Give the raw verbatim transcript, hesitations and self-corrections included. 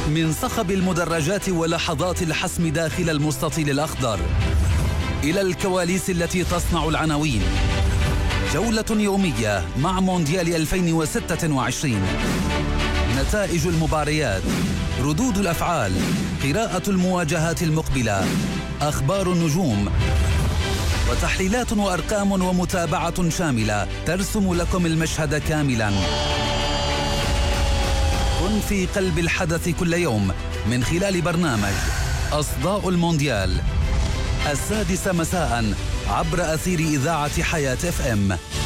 من صخب المدرجات ولحظات الحسم داخل المستطيل الأخضر إلى الكواليس التي تصنع العناوين. جولة يومية مع مونديال ألفين وستة وعشرين. نتائج المباريات، ردود الأفعال، قراءة المواجهات المقبلة، أخبار النجوم، وتحليلات وأرقام ومتابعة شاملة ترسم لكم المشهد كاملا. كن في قلب الحدث كل يوم من خلال برنامج أصداء المونديال السادسة مساء عبر أثير إذاعة حياة اف ام.